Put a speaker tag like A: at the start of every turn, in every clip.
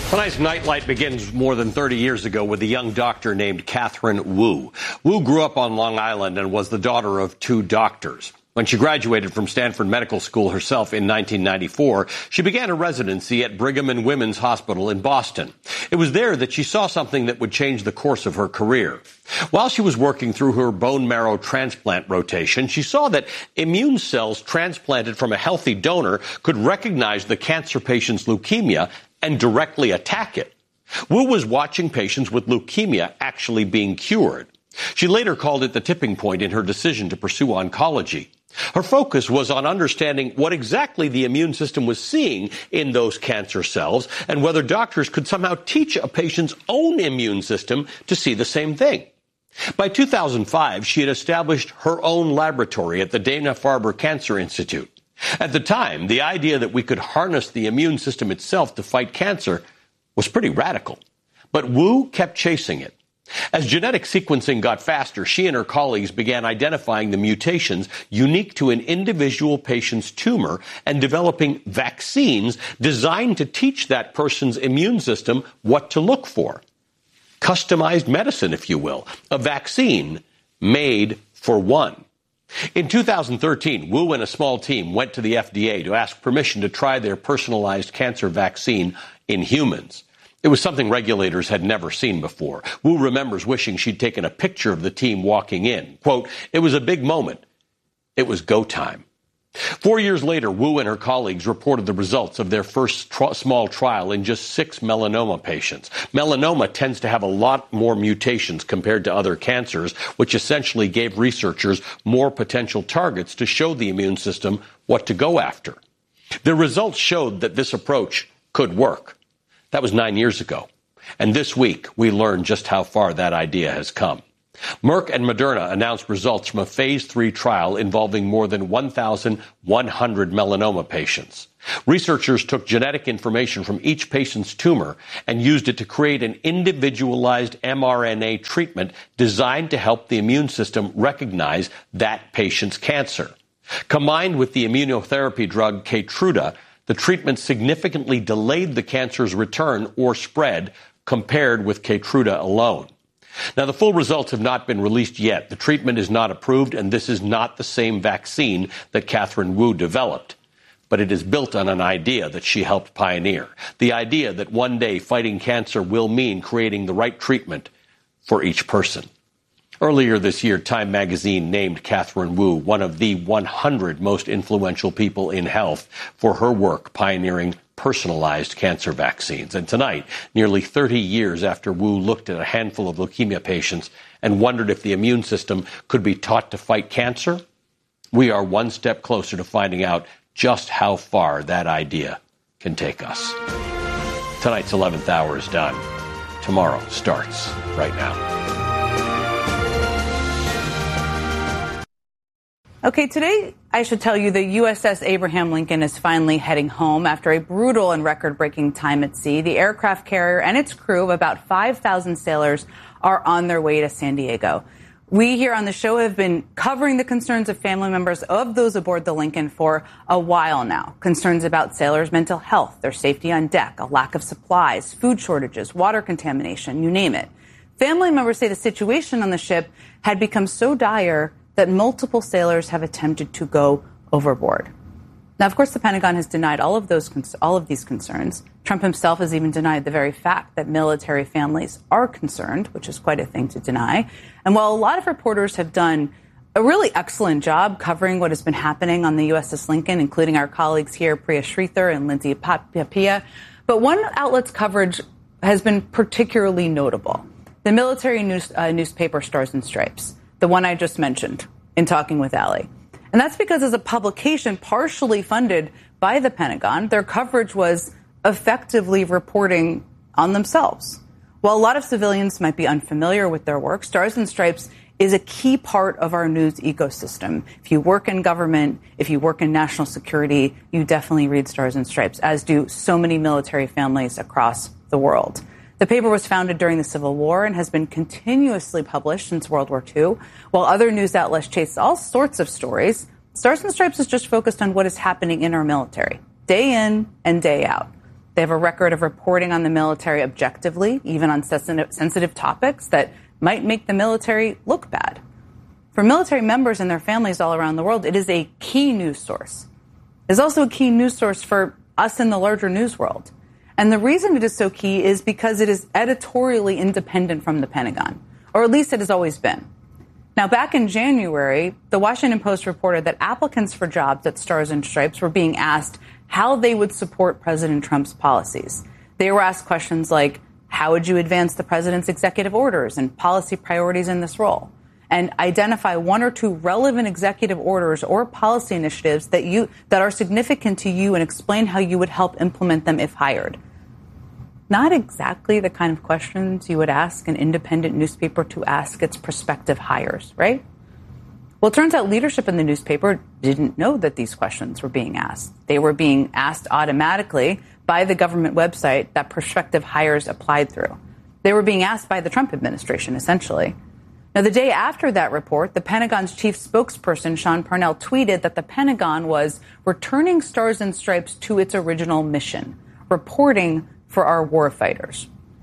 A: Tonight's Nightlight begins more than 30 years ago with a young doctor named Catherine Wu. Wu grew up on Long Island and was the daughter of two doctors. When she graduated from Stanford Medical School herself in 1994, she began a residency at Brigham and Women's Hospital in Boston. It was there that she saw something that would change the course of her career. While she was working through her bone marrow transplant rotation, she saw that immune cells transplanted from a healthy donor could recognize the cancer patient's leukemia and directly attack it. Wu was watching patients with leukemia actually being cured. She later called it the tipping point in her decision to pursue oncology. Her focus was on understanding what exactly the immune system was seeing in those cancer cells and whether doctors could somehow teach a patient's own immune system to see the same thing. By 2005, she had established her own laboratory at the Dana-Farber Cancer Institute. At the time, the idea that we could harness the immune system itself to fight cancer was pretty radical. But Wu kept chasing it. As genetic sequencing got faster, she and her colleagues began identifying the mutations unique to an individual patient's tumor and developing vaccines designed to teach that person's immune system what to look for. Customized medicine, if you will, a vaccine made for one. In 2013, Wu and a small team went to the FDA to ask permission to try their personalized cancer vaccine in humans. It was something regulators had never seen before. Wu remembers wishing she'd taken a picture of the team walking in. Quote, "It was a big moment. It was go time." 4 years later, Wu and her colleagues reported the results of their first small trial in just 6 melanoma patients. Melanoma tends to have a lot more mutations compared to other cancers, which essentially gave researchers more potential targets to show the immune system what to go after. The results showed that this approach could work. That was 9 years ago. And this week, we learned just how far that idea has come. Merck and Moderna announced results from a phase 3 trial involving more than 1,100 melanoma patients. Researchers took genetic information from each patient's tumor and used it to create an individualized mRNA treatment designed to help the immune system recognize that patient's cancer. Combined with the immunotherapy drug Keytruda, the treatment significantly delayed the cancer's return or spread compared with Keytruda alone. Now, the full results have not been released yet. The treatment is not approved, and this is not the same vaccine that Catherine Wu developed. But it is built on an idea that she helped pioneer. The idea that one day fighting cancer will mean creating the right treatment for each person. Earlier this year, Time magazine named Catherine Wu one of the 100 most influential people in health for her work pioneering personalized cancer vaccines. And tonight, nearly 30 years after Wu looked at a handful of leukemia patients and wondered if the immune system could be taught to fight cancer, we are one step closer to finding out just how far that idea can take us. Tonight's 11th hour is done. Tomorrow starts right now.
B: Okay, today I should tell you the USS Abraham Lincoln is finally heading home after a brutal and record-breaking time at sea. The aircraft carrier and its crew of about 5,000 sailors are on their way to San Diego. We here on the show have been covering the concerns of family members of those aboard the Lincoln for a while now. Concerns about sailors' mental health, their safety on deck, a lack of supplies, food shortages, water contamination, you name it. Family members say the situation on the ship had become so dire that multiple sailors have attempted to go overboard. Now, of course, the Pentagon has denied all of these concerns. Trump himself has even denied the very fact that military families are concerned, which is quite a thing to deny. And while a lot of reporters have done a really excellent job covering what has been happening on the USS Lincoln, including our colleagues here, Priya Sridhar and Lindsay Papia, but one outlet's coverage has been particularly notable. The military newspaper Stars and Stripes, the one I just mentioned in Talking with Allie. And that's because as a publication partially funded by the Pentagon, their coverage was effectively reporting on themselves. While a lot of civilians might be unfamiliar with their work, Stars and Stripes is a key part of our news ecosystem. If you work in government, if you work in national security, you definitely read Stars and Stripes, as do so many military families across the world. The paper was founded during the Civil War and has been continuously published since World War II. While other news outlets chase all sorts of stories, Stars and Stripes is just focused on what is happening in our military, day in and day out. They have a record of reporting on the military objectively, even on sensitive topics that might make the military look bad. For military members and their families all around the world, it is a key news source. It's also a key news source for us in the larger news world. And the reason it is so key is because it is editorially independent from the Pentagon, or at least it has always been. Now, back in January, the Washington Post reported that applicants for jobs at Stars and Stripes were being asked how they would support President Trump's policies. They were asked questions like, how would you advance the president's executive orders and policy priorities in this role? And identify one or two relevant executive orders or policy initiatives that are significant to you and explain how you would help implement them if hired. Not exactly the kind of questions you would ask an independent newspaper to ask its prospective hires, right? Well, it turns out leadership in the newspaper didn't know that these questions were being asked. They were being asked automatically by the government website that prospective hires applied through. They were being asked by the Trump administration, essentially. Now, the day after that report, the Pentagon's chief spokesperson, Sean Parnell, tweeted that the Pentagon was returning Stars and Stripes to its original mission, reporting for our warfighters,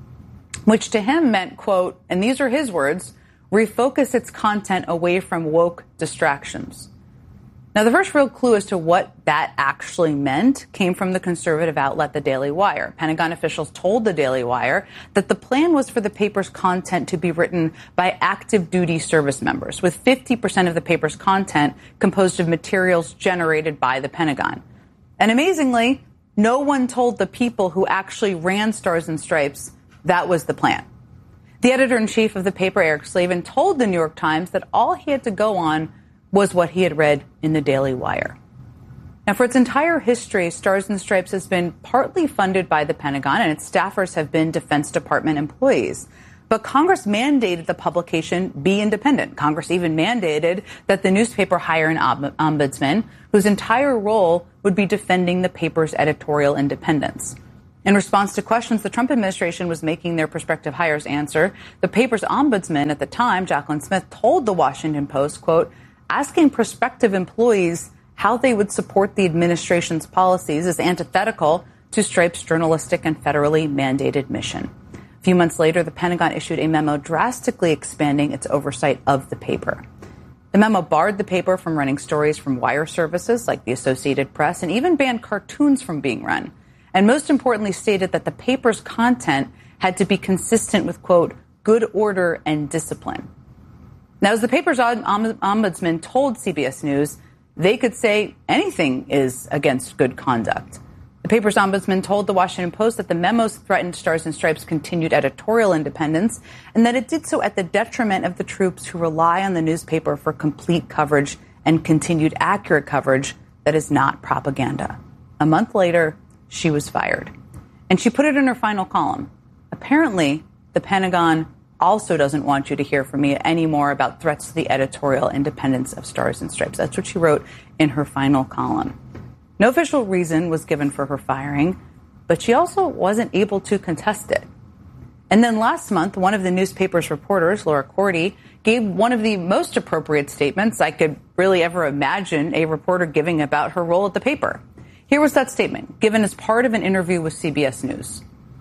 B: which to him meant, quote, and these are his words, refocus its content away from woke distractions. Now, the first real clue as to what that actually meant came from the conservative outlet, The Daily Wire. Pentagon officials told The Daily Wire that the plan was for the paper's content to be written by active duty service members, with 50% of the paper's content composed of materials generated by the Pentagon. And amazingly, no one told the people who actually ran Stars and Stripes that was the plan. The editor-in-chief of the paper, Eric Slavin, told the New York Times that all he had to go on was what he had read in the Daily Wire. Now, for its entire history, Stars and Stripes has been partly funded by the Pentagon, and its staffers have been Defense Department employees. But Congress mandated the publication be independent. Congress even mandated that the newspaper hire an ombudsman whose entire role would be defending the paper's editorial independence. In response to questions the Trump administration was making their prospective hires answer, the paper's ombudsman at the time, Jacqueline Smith, told the Washington Post, quote, asking prospective employees how they would support the administration's policies is antithetical to Stripes' journalistic and federally mandated mission. A few months later, the Pentagon issued a memo drastically expanding its oversight of the paper. The memo barred the paper from running stories from wire services like the Associated Press and even banned cartoons from being run. And most importantly, stated that the paper's content had to be consistent with, quote, good order and discipline. Now, as the paper's ombudsman told CBS News, they could say anything is against good conduct. The paper's ombudsman told the Washington Post that the memos threatened Stars and Stripes' continued editorial independence and that it did so at the detriment of the troops who rely on the newspaper for complete coverage and continued accurate coverage that is not propaganda. A month later, she was fired. And she put it in her final column. Apparently, the Pentagon also doesn't want you to hear from me anymore about threats to the editorial independence of Stars and Stripes. That's what she wrote in her final column. No official reason was given for her firing, but she also wasn't able to contest it. And then last month, one of the newspaper's reporters, Laura Cordy, gave one of the most appropriate statements I could really ever imagine a reporter giving about her role at the paper. Here was that statement, given as part of an interview with CBS News.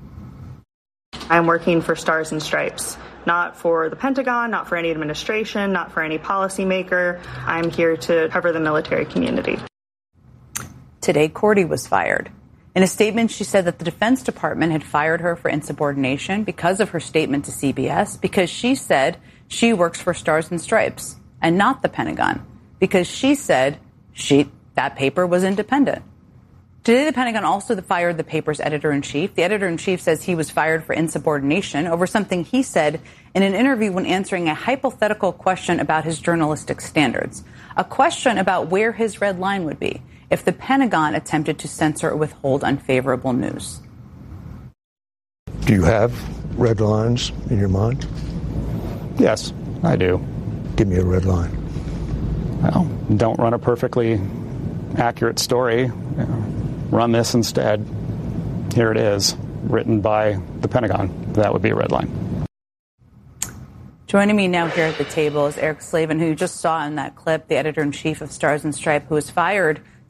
C: I'm working for Stars and Stripes, not for the Pentagon, not for any administration, not for any policymaker. I'm here to cover the military community.
B: Today, Cordy was fired. In a statement, she said that the Defense Department had fired her for insubordination because of her statement to CBS, because she said she works for Stars and Stripes and not the Pentagon, because she said that paper was independent. Today, the Pentagon also fired the paper's editor-in-chief. The editor-in-chief says he was fired for insubordination over something he said in an interview when answering a hypothetical question about his journalistic standards, a question about where his red line would be if the Pentagon attempted to censor or withhold unfavorable news.
D: Do you have red lines in your mind?
E: Yes, I do.
D: Give me a red line.
E: Well, don't run a perfectly accurate story. Run this instead. Here it is, written by the Pentagon. That would be a red line.
B: Joining me now here at the table is Eric Slavin, who you just saw in that clip, the editor-in-chief of Stars and Stripes, who was fired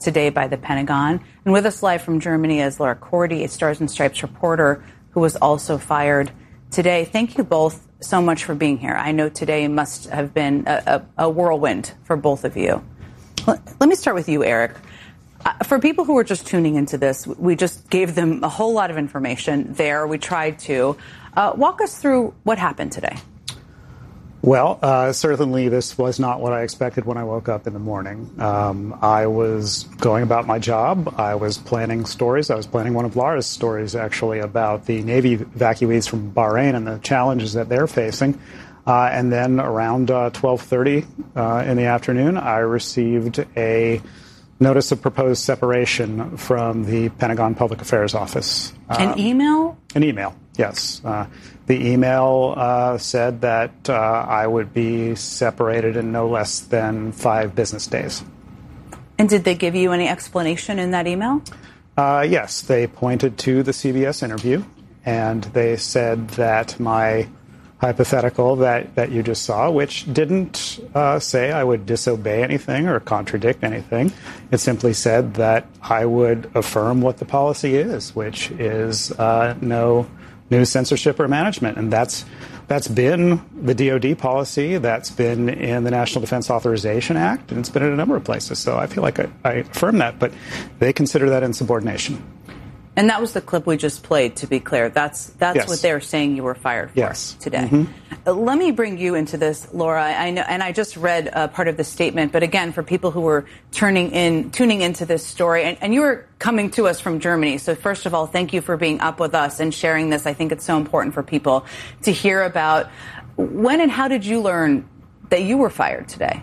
B: today by the Pentagon. And with us live from Germany is Laura Cordy, a Stars and Stripes reporter who was also fired today. Thank you both so much for being here. I know today must have been a whirlwind for both of you. Let me start with you, Eric. For people who are just tuning into this, we just gave them a whole lot of information there. We tried to. Walk us through what happened today.
E: Well, certainly this was not what I expected when I woke up in the morning. I was going about my job. I was planning stories. I was planning one of Laura's stories, actually, about the Navy evacuees from Bahrain and the challenges that they're facing. And then around 12:30 in the afternoon, I received a notice of proposed separation from the Pentagon Public Affairs Office.
B: An email?
E: An email, yes. The email said that I would be separated in no less than 5 business days.
B: And did they give you any explanation in that email?
E: Yes, they pointed to the CBS interview, and they said that my hypothetical that you just saw, which didn't say I would disobey anything or contradict anything. It simply said that I would affirm what the policy is, which is no news censorship or management. And that's been the DoD policy. That's been in the National Defense Authorization Act, and it's been in a number of places. So I feel like I affirm that, but they consider that insubordination.
B: And that was the clip we just played, to be clear. That's yes. What they're saying you were fired for today. Mm-hmm. Let me bring you into this, Laura. I know, and I just read part of the statement, but again, for people who were tuning into this story, and you were coming to us from Germany. So first of all, thank you for being up with us and sharing this. I think it's so important for people to hear about. When and how did you learn that you were fired today?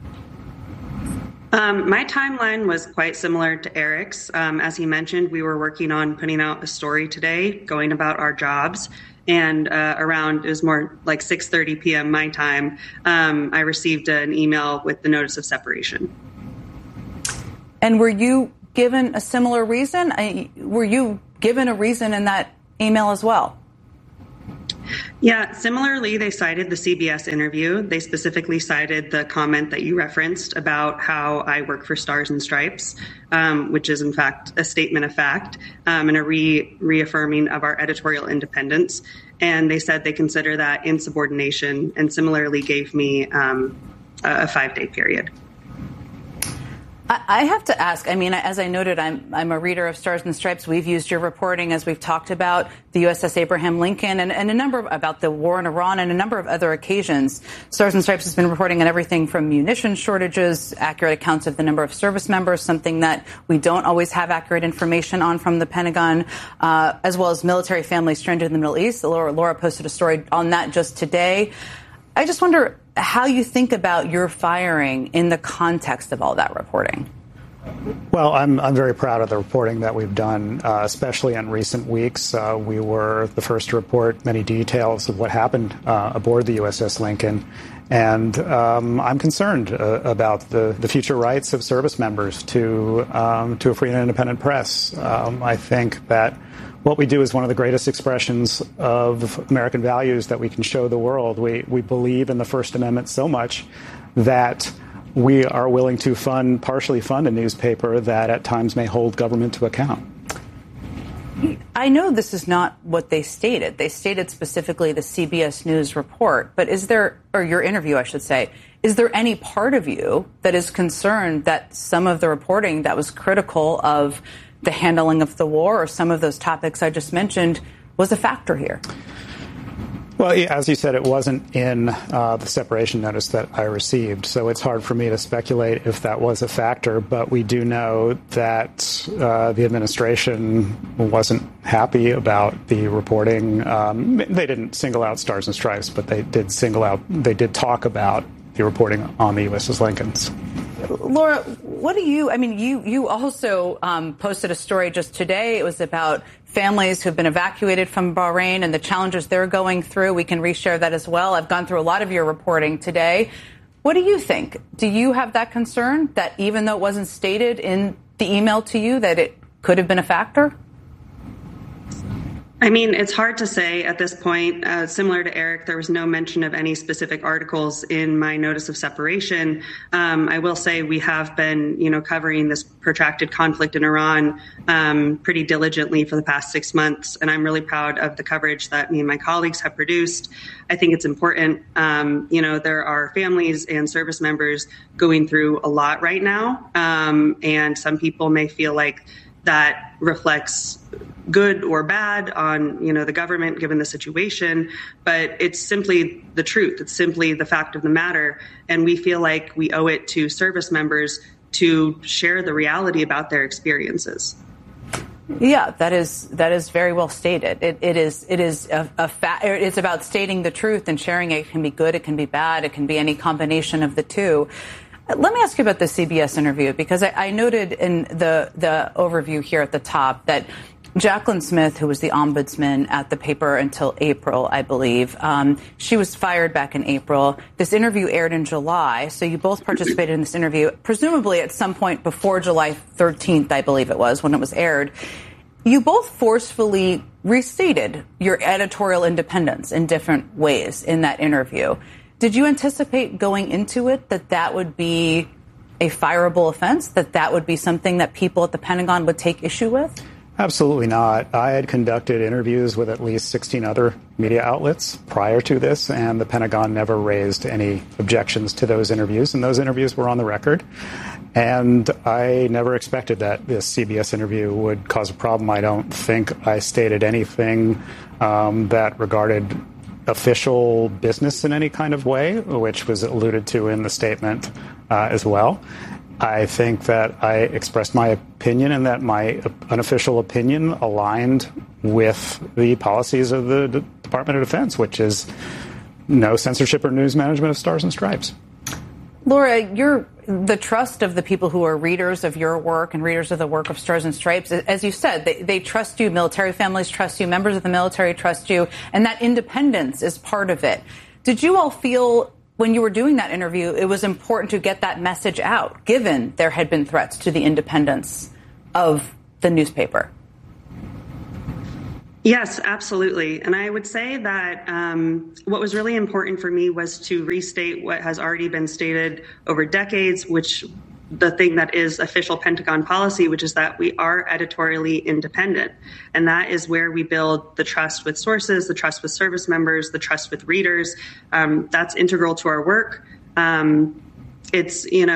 F: My timeline was quite similar to Eric's. As he mentioned, we were working on putting out a story today, going about our jobs. And it was more like 6:30 p.m. my time, I received an email with the notice of separation.
B: And were you given a similar reason? Were you given a reason in that email as well?
F: Yeah, similarly, they cited the CBS interview. They specifically cited the comment that you referenced about how I work for Stars and Stripes, which is, in fact, a statement of fact and a reaffirming of our editorial independence. And they said they consider that insubordination and similarly gave me a 5-day period.
B: I have to ask, I mean, as I noted, I'm a reader of Stars and Stripes. We've used your reporting, as we've talked about, the USS Abraham Lincoln and a number about the war in Iran and a number of other occasions. Stars and Stripes has been reporting on everything from munition shortages, accurate accounts of the number of service members, something that we don't always have accurate information on from the Pentagon, as well as military families stranded in the Middle East. Laura posted a story on that just today. I just wonder how you think about your firing in the context of all that reporting.
E: Well, I'm very proud of the reporting that we've done, especially in recent weeks. We were the first to report many details of what happened aboard the USS Lincoln. And I'm concerned about the future rights of service members to a free and independent press. I think that what we do is one of the greatest expressions of American values that we can show the world. We believe in the First Amendment so much that we are willing to partially fund a newspaper that at times may hold government to account.
B: I know this is not what they stated. They stated specifically the CBS News report, but or your interview, I should say, is there any part of you that is concerned that some of the reporting that was critical of the handling of the war or some of those topics I just mentioned was a factor here?
E: Well, as you said, it wasn't in the separation notice that I received, so it's hard for me to speculate if that was a factor, but we do know that the administration wasn't happy about the reporting. They didn't single out Stars and Stripes, but they did talk about the reporting on the USS Lincolns.
B: Laura, what do you also posted a story just today. It was about families who've been evacuated from Bahrain and the challenges they're going through. We can reshare that as well. I've gone through a lot of your reporting today. What do you think? Do you have that concern that even though it wasn't stated in the email to you that it could have been a factor?
F: I mean, it's hard to say at this point. Similar to Eric, there was no mention of any specific articles in my notice of separation. I will say we have been, covering this protracted conflict in Iran pretty diligently for the past 6 months, and I'm really proud of the coverage that me and my colleagues have produced. I think it's important. There are families and service members going through a lot right now, and some people may feel like that reflects good or bad on, the government given the situation, but it's simply the truth. It's simply the fact of the matter. And we feel like we owe it to service members to share the reality about their experiences.
B: Yeah, that is very well stated. It is a fact. It's about stating the truth and sharing it. It can be good, it can be bad, it can be any combination of the two. Let me ask you about the CBS interview, because I noted in the overview here at the top that Jacqueline Smith, who was the ombudsman at the paper until April, I believe, she was fired back in April. This interview aired in July, so you both participated in this interview, presumably at some point before July 13th, I believe it was, when it was aired. You both forcefully restated your editorial independence in different ways in that interview. Did you anticipate going into it that would be a fireable offense, that would be something that people at the Pentagon would take issue with?
E: Absolutely not. I had conducted interviews with at least 16 other media outlets prior to this, and the Pentagon never raised any objections to those interviews, and those interviews were on the record. And I never expected that this CBS interview would cause a problem. I don't think I stated anything that regarded official business in any kind of way, which was alluded to in the statement as well. I think that I expressed my opinion and that my unofficial opinion aligned with the policies of the Department of Defense, which is no censorship or news management of Stars and Stripes.
B: Laura, the trust of the people who are readers of your work and readers of the work of Stars and Stripes, as you said, they trust you, military families trust you, members of the military trust you, and that independence is part of it. Did you all feel when you were doing that interview it was important to get that message out, given there had been threats to the independence of the newspaper?
F: Yes, absolutely. And I would say that what was really important for me was to restate what has already been stated over decades, which the thing that is official Pentagon policy, which is that we are editorially independent. And that is where we build the trust with sources, the trust with service members, the trust with readers. That's integral to our work. It's,